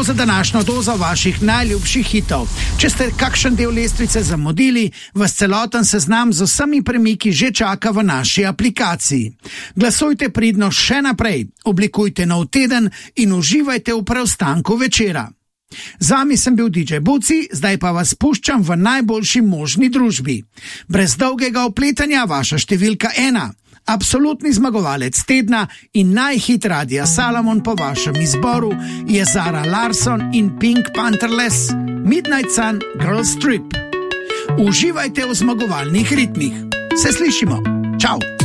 Toliko za današnjo dozo vaših najljubših hitov. Če ste kakšen del lestvice zamudili, vas celoten seznam z vsemi premiki že čaka v naši aplikaciji. Glasujte pridno še naprej, oblikujte nov teden in uživajte v preostanku večera. Z vami sem bil DJ Buci, zdaj pa vas puščam v najboljši možni družbi. Brez dolgega opletanja vaša številka 1, absolutni zmagovalec tedna in najhit Radia Salamon po vašem izboru je Zara Larsson in Pink Pantherless, Midnight Sun Girls Trip. Uživajte v zmagovalnih ritmih. Se slišimo. Čau.